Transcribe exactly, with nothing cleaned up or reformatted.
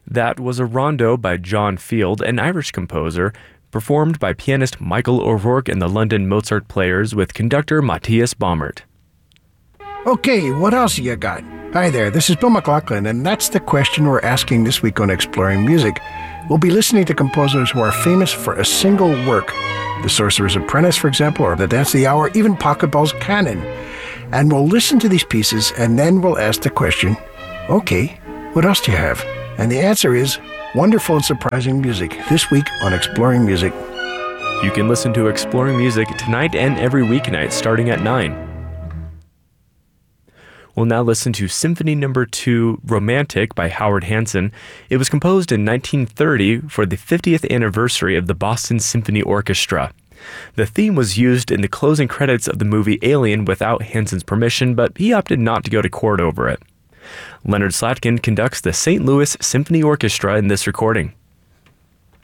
That was a rondo by John Field, an Irish composer, performed by pianist Michael O'Rourke and the London Mozart Players with conductor Matthias Baumert. Okay, what else you got? Hi there, this is Bill McLaughlin, and that's the question we're asking this week on Exploring Music. We'll be listening to composers who are famous for a single work. The Sorcerer's Apprentice, for example, or The Dance of the Hour, even Pachelbel's Canon. And we'll listen to these pieces, and then we'll ask the question, okay, what else do you have? And the answer is wonderful and surprising music, this week on Exploring Music. You can listen to Exploring Music tonight and every weeknight starting at nine. We'll now listen to Symphony Number two, Romantic by Howard Hanson. It was composed in nineteen thirty for the fiftieth anniversary of the Boston Symphony Orchestra. The theme was used in the closing credits of the movie Alien without Hanson's permission, but he opted not to go to court over it. Leonard Slatkin conducts the Saint Louis Symphony Orchestra in this recording.